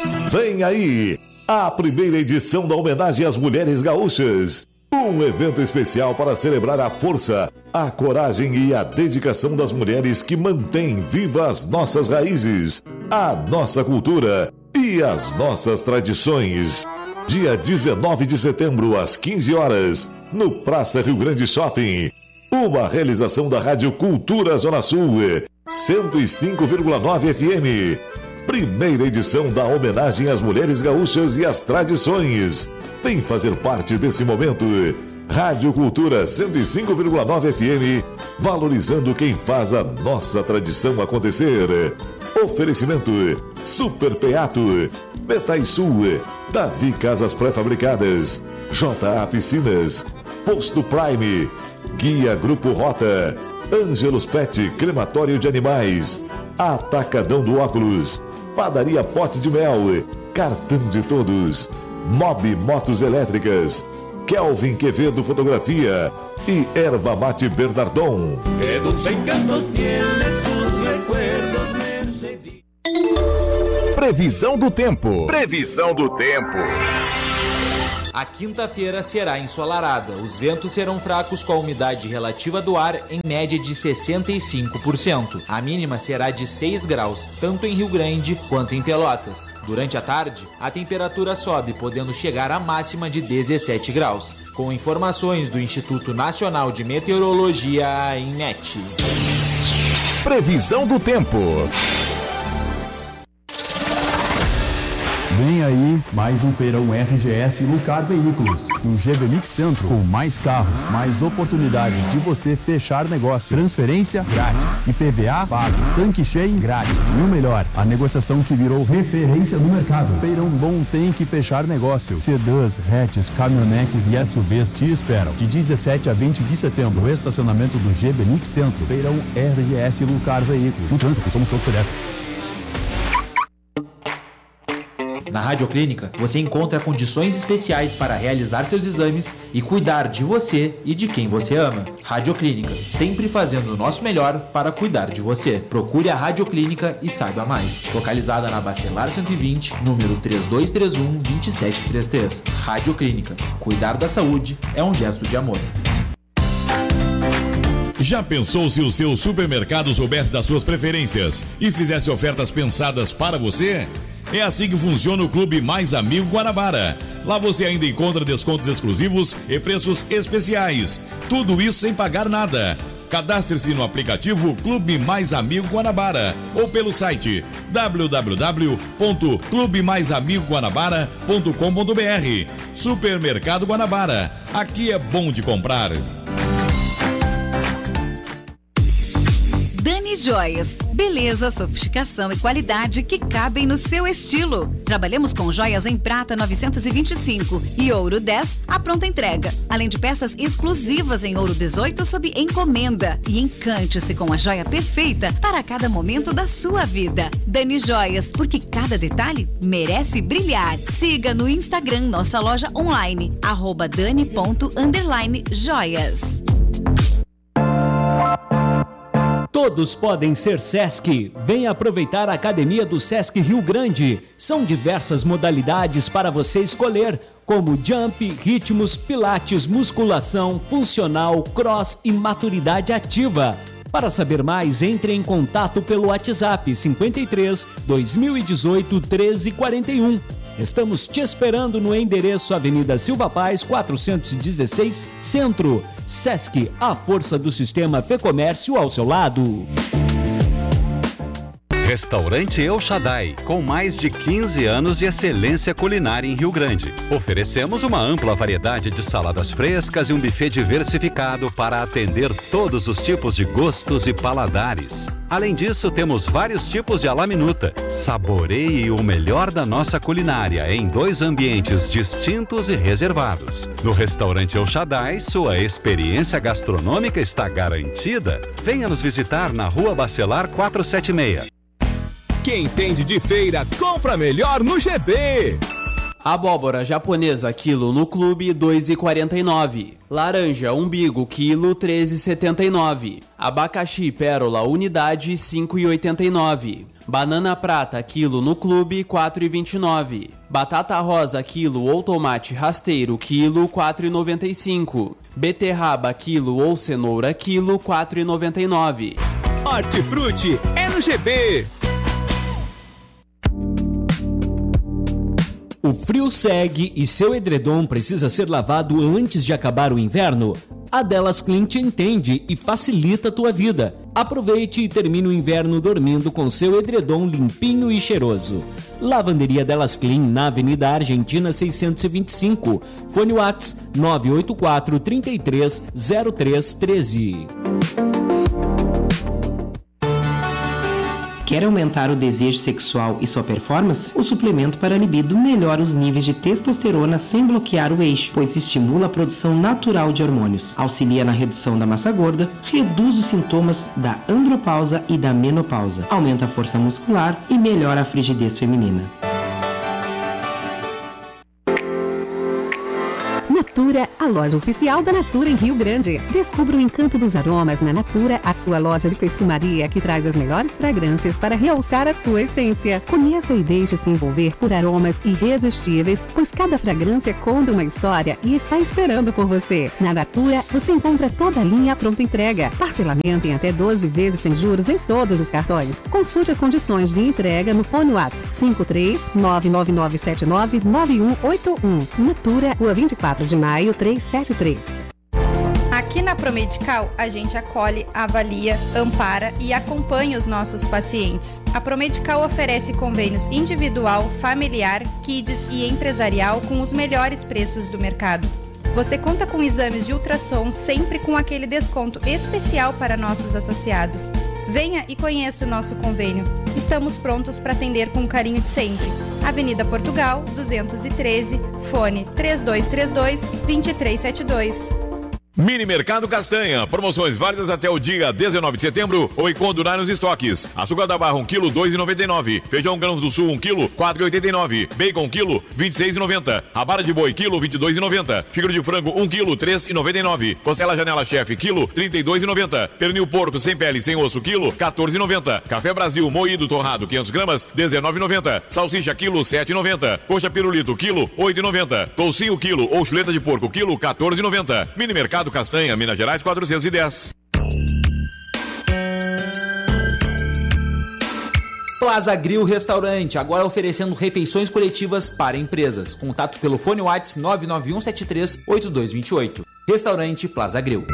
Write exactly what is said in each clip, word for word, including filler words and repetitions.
Vem aí a primeira edição da homenagem às mulheres gaúchas. Um evento especial para celebrar a força, a coragem e a dedicação das mulheres que mantêm vivas as nossas raízes, a nossa cultura e as nossas tradições. Dia dezenove de setembro, às quinze horas, no Praça Rio Grande Shopping. Uma realização da Rádio Cultura Zona Sul, cento e cinco vírgula nove F M. Primeira edição da homenagem às mulheres gaúchas e às tradições. Vem fazer parte desse momento. Rádio Cultura cento e cinco vírgula nove F M, valorizando quem faz a nossa tradição acontecer. Oferecimento Super Peato, Metais Sul, Davi Casas Pré-Fabricadas, J A Piscinas, Posto Prime, Guia Grupo Rota, Ângelos Pet Crematório de Animais, Atacadão do Óculos, Padaria Pote de Mel, Cartão de Todos, Mob Motos Elétricas, Kelvin Quevedo Fotografia e Erva Mate Bernardon. Previsão do tempo. Previsão do tempo. A quinta-feira será ensolarada. Os ventos serão fracos com a umidade relativa do ar em média de sessenta e cinco por cento. A mínima será de seis graus, tanto em Rio Grande quanto em Pelotas. Durante a tarde, a temperatura sobe, podendo chegar à máxima de dezessete graus. Com informações do Instituto Nacional de Meteorologia, a INMET. Previsão do tempo. Vem aí mais um feirão R G S Lucar Veículos, no G B Mix Centro, com mais carros, mais oportunidade de você fechar negócio, transferência grátis, I P V A pago, tanque cheio grátis. E o melhor, a negociação que virou referência no mercado. Feirão bom tem que fechar negócio. Sedãs, hatches, caminhonetes e S U Vs te esperam. De dezessete a vinte de setembro, estacionamento do G B Mix Centro, feirão R G S Lucar Veículos. No trânsito, somos todos pedestres. Na Radioclínica, você encontra condições especiais para realizar seus exames e cuidar de você e de quem você ama. Radioclínica, sempre fazendo o nosso melhor para cuidar de você. Procure a Radioclínica e saiba mais. Localizada na Bacelar cento e vinte, número três dois três um, dois sete três três. Radioclínica, cuidar da saúde é um gesto de amor. Já pensou se o seu supermercado soubesse das suas preferências e fizesse ofertas pensadas para você? É assim que funciona o Clube Mais Amigo Guanabara. Lá você ainda encontra descontos exclusivos e preços especiais. Tudo isso sem pagar nada. Cadastre-se no aplicativo Clube Mais Amigo Guanabara ou pelo site w w w ponto clube mais amigo guanabara ponto com ponto b r. Supermercado Guanabara. Aqui é bom de comprar. Dani Joias, beleza, sofisticação e qualidade que cabem no seu estilo. Trabalhamos com joias em prata novecentos e vinte e cinco e ouro dez à pronta entrega, além de peças exclusivas em ouro dezoito sob encomenda. E encante-se com a joia perfeita para cada momento da sua vida. Dani Joias, porque cada detalhe merece brilhar. Siga no Instagram nossa loja online, arroba dani ponto underline joias. Todos podem ser Sesc. Venha aproveitar a Academia do Sesc Rio Grande. São diversas modalidades para você escolher, como jump, ritmos, pilates, musculação, funcional, cross e maturidade ativa. Para saber mais, entre em contato pelo WhatsApp cinquenta e três, dois mil e dezoito, treze quarenta e um. Estamos te esperando no endereço Avenida Silva Paz, quatrocentos e dezesseis, Centro. Sesc, a força do sistema Fê Comércio ao seu lado. Restaurante El Shaddai, com mais de quinze anos de excelência culinária em Rio Grande. Oferecemos uma ampla variedade de saladas frescas e um buffet diversificado para atender todos os tipos de gostos e paladares. Além disso, temos vários tipos de à la minuta. Saboreie o melhor da nossa culinária em dois ambientes distintos e reservados. No Restaurante El Shaddai, sua experiência gastronômica está garantida. Venha nos visitar na Rua Bacelar quatrocentos e setenta e seis. Quem entende de feira, compra melhor no G B. Abóbora japonesa, quilo no clube, dois reais e quarenta e nove centavos. Laranja, umbigo, quilo, treze reais e setenta e nove centavos. Abacaxi pérola, unidade, cinco reais e oitenta e nove centavos. Banana prata, quilo no clube, quatro reais e vinte e nove centavos. Batata rosa, quilo ou tomate rasteiro, quilo, quatro reais e noventa e cinco centavos. Beterraba, quilo ou cenoura, quilo, quatro reais e noventa e nove centavos. Hortifruti é no G B. O frio segue e seu edredom precisa ser lavado antes de acabar o inverno? A Delas Clean te entende e facilita a tua vida. Aproveite e termine o inverno dormindo com seu edredom limpinho e cheiroso. Lavanderia Delas Clean na Avenida Argentina seiscentos e vinte e cinco. Fone Whats nove oito quatro, três três, zero três um três. Quer aumentar o desejo sexual e sua performance? O suplemento para libido melhora os níveis de testosterona sem bloquear o eixo, pois estimula a produção natural de hormônios, auxilia na redução da massa gorda, reduz os sintomas da andropausa e da menopausa, aumenta a força muscular e melhora a frigidez feminina. Natura, a loja oficial da Natura em Rio Grande. Descubra o encanto dos aromas na Natura, a sua loja de perfumaria que traz as melhores fragrâncias para realçar a sua essência. Conheça e deixe-se envolver por aromas irresistíveis, pois cada fragrância conta uma história e está esperando por você. Na Natura, você encontra toda a linha pronta entrega. Parcelamento em até doze vezes sem juros em todos os cartões. Consulte as condições de entrega no Fone Whats cinco três nove nove nove sete nove nove um oito um. Natura, Rua vinte e quatro de maio, trezentos e setenta e três. Aqui na Promedical, a gente acolhe, avalia, ampara e acompanha os nossos pacientes. A Promedical oferece convênios individual, familiar, kids e empresarial com os melhores preços do mercado. Você conta com exames de ultrassom sempre com aquele desconto especial para nossos associados. Venha e conheça o nosso convênio. Estamos prontos para atender com o carinho de sempre. Avenida Portugal, duzentos e treze, fone três dois três dois, dois três sete dois. Mini Mercado Castanha, promoções válidas até o dia dezenove de setembro ou enquanto durar nos estoques. Açúcar da barra um quilo, dois reais e noventa e nove centavos. Feijão Grãos do Sul um quilo, quatro reais e oitenta e nove centavos. Bacon quilo, vinte e seis reais e noventa centavos. Rabada de boi quilo, vinte e dois reais e noventa centavos. Fígado de frango um quilo, três reais e noventa e nove centavos. Costela Janela Chef quilo, trinta e dois reais e noventa centavos. Pernil porco sem pele sem osso quilo, quatorze reais e noventa centavos. Café Brasil moído torrado quinhentas gramas, dezenove reais e noventa centavos. Salsicha quilo, sete reais e noventa centavos. Coxa pirulito quilo, oito reais e noventa centavos. Toucinho quilo ou chuleta de porco quilo, quatorze reais e noventa centavos. Mini Mercado Castanha, Minas Gerais quatrocentos e dez. Plaza Grill Restaurante, agora oferecendo refeições coletivas para empresas. Contato pelo fone Whats nove nove um sete três oito dois dois oito. Restaurante Plaza Grill.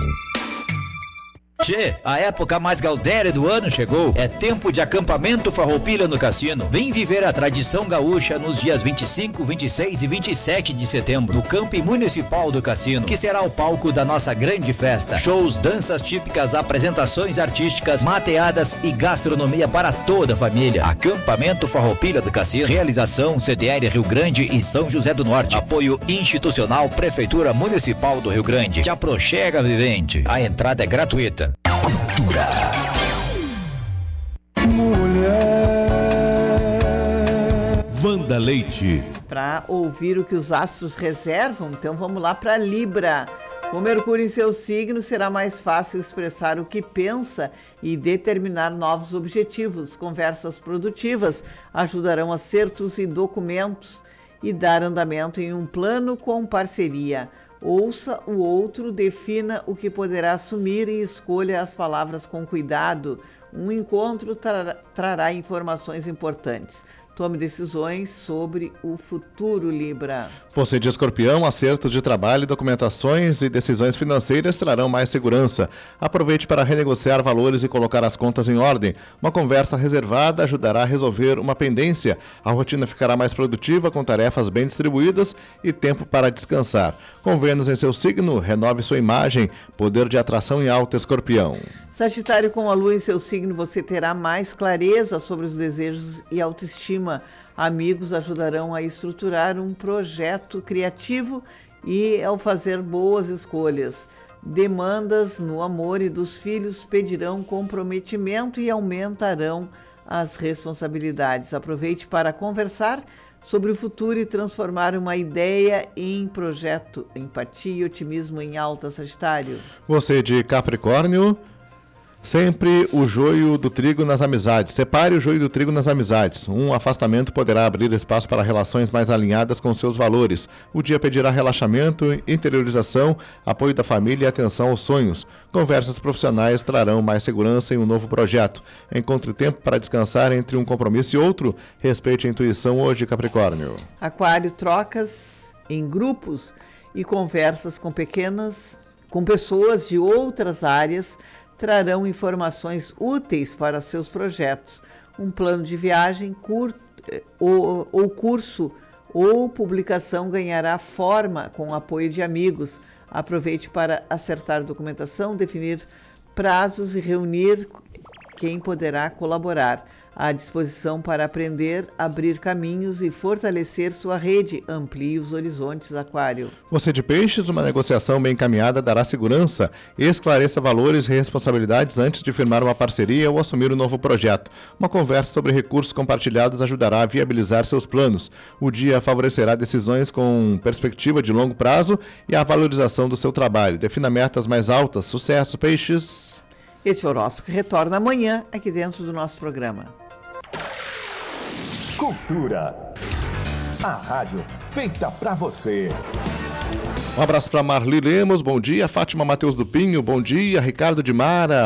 Tchê, a época mais gaudéria do ano chegou. É tempo de acampamento Farroupilha no Cassino. Vem viver a tradição gaúcha nos dias vinte e cinco, vinte e seis e vinte e sete de setembro, no Camping Municipal do Cassino, que será o palco da nossa grande festa. Shows, danças típicas, apresentações artísticas, mateadas e gastronomia para toda a família. Acampamento Farroupilha do Cassino. Realização C D R Rio Grande e São José do Norte. Apoio institucional Prefeitura Municipal do Rio Grande. Te aproxega, vivente. A entrada é gratuita. Cultura. Mulher. Wanda Leite. Para ouvir o que os astros reservam, então vamos lá para Libra. Com Mercúrio em seu signo, será mais fácil expressar o que pensa e determinar novos objetivos. Conversas produtivas ajudarão acertos e documentos e dar andamento em um plano com parceria. Ouça o outro, defina o que poderá assumir e escolha as palavras com cuidado. Um encontro trará, trará informações importantes. Tome decisões sobre o futuro, Libra. Você de Escorpião, acertos de trabalho, documentações e decisões financeiras trarão mais segurança. Aproveite para renegociar valores e colocar as contas em ordem. Uma conversa reservada ajudará a resolver uma pendência. A rotina ficará mais produtiva, com tarefas bem distribuídas e tempo para descansar. Com Vênus em seu signo, renove sua imagem. Poder de atração em alta, Escorpião. Sagitário, com a lua em seu signo, você terá mais clareza sobre os desejos e autoestima. Amigos ajudarão a estruturar um projeto criativo e ao fazer boas escolhas. Demandas no amor e dos filhos pedirão comprometimento e aumentarão as responsabilidades. Aproveite para conversar sobre o futuro e transformar uma ideia em projeto. Empatia e otimismo em alta, Sagitário. Você de Capricórnio. Sempre o joio do trigo nas amizades. Separe o joio do trigo nas amizades. Um afastamento poderá abrir espaço para relações mais alinhadas com seus valores. O dia pedirá relaxamento, interiorização, apoio da família e atenção aos sonhos. Conversas profissionais trarão mais segurança em um novo projeto. Encontre tempo para descansar entre um compromisso e outro. Respeite a intuição hoje, Capricórnio. Aquário, trocas em grupos e conversas com pequenas, com pessoas de outras áreas trarão informações úteis para seus projetos. Um plano de viagem, curto, ou, ou curso ou publicação ganhará forma com o apoio de amigos. Aproveite para acertar documentação, definir prazos e reunir quem poderá colaborar. À disposição para aprender, abrir caminhos e fortalecer sua rede. Amplie os horizontes, Aquário. Você de peixes, uma negociação bem encaminhada dará segurança. Esclareça valores e responsabilidades antes de firmar uma parceria ou assumir um novo projeto. Uma conversa sobre recursos compartilhados ajudará a viabilizar seus planos. O dia favorecerá decisões com perspectiva de longo prazo e a valorização do seu trabalho. Defina metas mais altas. Sucesso, peixes! Esse é o horóscopo que retorna amanhã aqui dentro do nosso programa. Cultura. A rádio feita pra você. Um abraço para Marli Lemos, bom dia. Fátima Matheus do Pinho, bom dia. Ricardo de Mara,